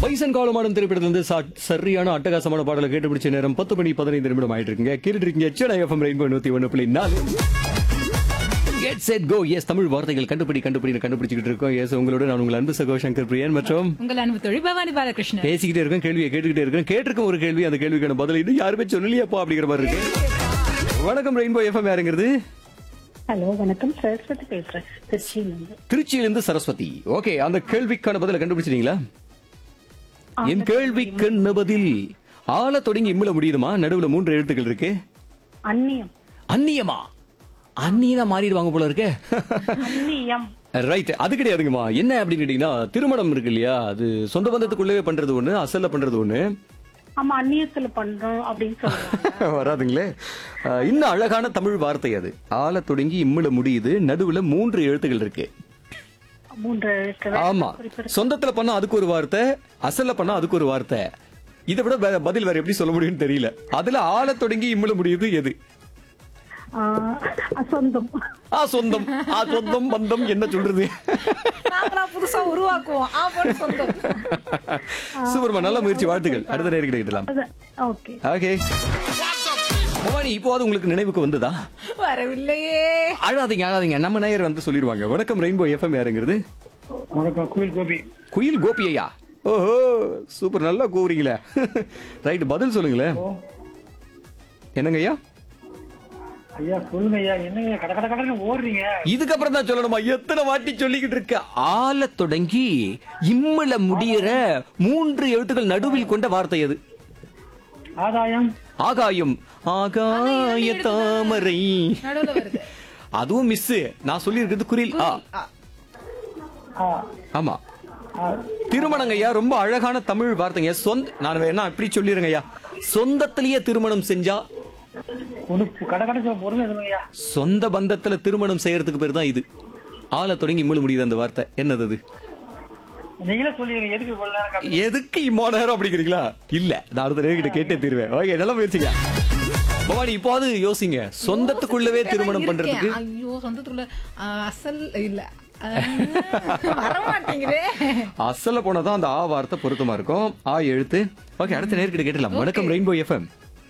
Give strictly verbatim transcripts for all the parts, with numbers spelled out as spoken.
Bison காலமானம் திரைப்படத்திலிருந்து சா- சரியான அட்டகாசமான பாடலை கேட்டு பிடிச்ச நேரம் பத்து மணி பதினைந்து நிமிடம் ஆயிட்டு இருக்குங்க. கேட்டுட்டு இருக்கீங்க சென்னை எஃப்எம் ரெயின்போ நூத்தி ஒன்று புள்ளி நாலு. Get set go. Yes, Tamil வார்த்தைகள் கண்டுபிடி கண்டுபிடி கண்டுபிடிச்சிட்டு இருக்கோம். எஸ், உங்களோட நான் உங்கள் அன்பு சகோ சங்கர் பிரியன் மற்றும் உங்கள் அன்பு தொழில் பவானி பாலகிருஷ்ணன். பேசிக்கிட்டே இருக்கேன், கேள்வியை கேட்டுக்கிட்டே இருக்கேன். கேட்டிருக்கோம் ஒரு கேள்வி, அந்த கேள்விக்கான பதில் இன்னும் யாருமே சொல்லலையாப்பா அப்படிங்கிற மாதிரி இருக்கு. வணக்கம் ரெயின்போ எஃப்எம், யாருங்கிறது? ஹலோ வணக்கம், சரஸ்வதி பேசுறேன் திருச்சியிலிருந்து. திருச்சியிலிருந்து சரஸ்வதி. ஓகே, அந்த கேள்விக்கான பதிலை கண்டுபிடிச்சிட்டீங்களா? என் கேள்விக்கு என்ன பதில்? ஆள தொடங்கி இம்முல முடியுதுமா, நடுவுல மூன்று எழுத்துக்கள் இருக்கு. அந்நியம். அந்நியமா? அந்நியதான் மாறிடுவாங்க போல இருக்கே. அந்நியம். ரைட், அது கிடையாதுங்கம்மா. என்ன அப்படின்னு கேட்டீங்கன்னா, திருமணம் இருக்கு இல்லையா, அது சொந்த பந்தத்துக்குள்ளவே பண்றது ஒண்ணு, அசல்ல பண்றது ஒண்ணு. ஆமா, அந்நியத்துல பண்றோம் அப்படின்னு சொல்றாங்க. வராதுங்களே. அஹ், இன்னும் அழகான தமிழ் வார்த்தை அது. ஆள தொடங்கி இம்முல முடியுது, நடுவுல மூன்று எழுத்துக்கள் இருக்கு. மூன்று எழுத்து. ஆமா, சொந்தத்துல பண்ணா அதுக்கு ஒரு வார்த்தை, அசல்ல பண்ணா அதுக்கு ஒரு வார்த்தை. இதை விட வே- பதில் வேற எப்படி சொல்ல முடியும்னு தெரியல. அதுல ஆள தொடங்கி இம்முல முடியுது எது? ஆஹ், சொந்தம். ஆ, சொந்தம். ஆ, சொந்தம் பந்தம் என்ன சொல்றது? நாங்களா புதுசா உருவாக்குவோம். ஆ, போட்டு சொந்தம். சூப்பர்மா, நல்ல முயற்சி, வாழ்த்துக்கள். அடுத்த நேரம் கிட்டலாம். ஓகே. ஓகே பவானி, இப்போது உங்களுக்கு நினைவுக்கு வந்ததா? வரவில்லையே. அழாதீங்க அழாதீங்க, நம்ம நேயர் வந்து சொல்லிடுவாங்க. வணக்கம் ரெயின்போ எஃப்எம், யாருங்கிறது? வணக்கம், குயில் கோபி. குயில் கோபி ஐயா. ஓஹோ, சூப்பர், நல்லா கூவுறீங்களே. ரைட், பதில் சொல்லுங்களேன். என்னங்க ஐயா? ஐயா சொல்லுங்க ஐயா, என்னங்க கட கட கடன்னு ஓடுறீங்க? இதுக்கப்புறம் தான் சொல்லணுமா? எத்தனை வாட்டி சொல்லிக்கிட்டு இருக்க? ஆல தொடங்கி இம்மல முடியற மூன்று எழுத்துக்கள் நடுவில் கொண்ட வார்த்தை அது. ஆதாயம். ஆகாயம். ஆகாய தாமரை. நடுவுல வருது. அதுவும் மிஸ். நான் சொல்லி இருக்கிறது குரில். ஆ, ஆ, ஆ, ஆமா. ஆ, திருமணங்க ஐயா, ரொம்ப அழகான தமிழ் வார்த்தைங்க. சொந்த நான் வேணா இப்படி சொல்லிருங்க ஐயா, சொந்தத்திலேயே திருமணம் செஞ்சா, உனக்கு கட கட சொல்ல பொறுமை எதுவும் ஐயா? சொந்த பந்தத்துல திருமணம் செய்யறதுக்கு பேர் தான் இது. ஆள தொடங்கி இம்முல முடியுது அந்த வார்த்தை. என்னது அது? நீங்களே சொல்லிடுங்க, எதுக்கு இவ்வளவு நேரம் காத்து- எதுக்கு இம்மோ நேரம் அப்படிங்கிறீங்களா? இல்ல, நான் அடுத்த நேரம் கேட்டே தீருவேன். ஓகே, நல்லா முயற்சிங்க பவானி. இப்போது யோசிங்க, சொந்தத்துக்குள்ளவே திருமணம் பண்றதுக்கு. இருக்கேன். ஐயோ, சொந்தத்துக்குள்ள ஆ, அசல் இல்ல. ஆ, வரமாட்டேங்குதே. அசல்ல போனதான் அந்த ஆ வார்த்தை பொருத்தமா இருக்கும். ஆ எழுத்து. ஓகே, அடுத்த நேர்கிட்ட கேட்டலாம். வணக்கம் ரெயின்போ எஃப்எம்.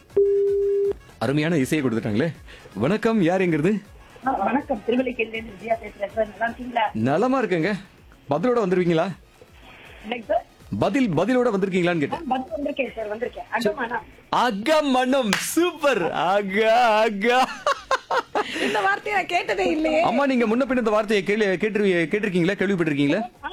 அருமையான இசையை கொடுத்துட்டாங்களே. வணக்கம், யாருங்கிறது? வணக்கம், திருவள்ளிக்கேணியிலிருந்து விஜயா பேசுறேன் சார். நல்லா இருக்கீங்களா? நலமா இருக்குங்க. பதிலோட வந்துருவீங்களா? இல்லைங்க சார், பதில் பதிலோட வந்திருக்கீங்களான்னு கேட்டேன். வந்து வந்திருக்கேன் சார், வந்திருக்கேன். அகமானம். அகமனம். சூப்பர். அகா அகா. இந்த வார்த்தையை நான் கேட்டதே இல்லையே. அம்மா, நீங்க முன்ன பின்ன இந்த வார்த்தையை கேள்வி கேட்டு கேட்டிருக்கீங்களா, கேள்விப்பட்டிருக்கீங்களா? ஆ,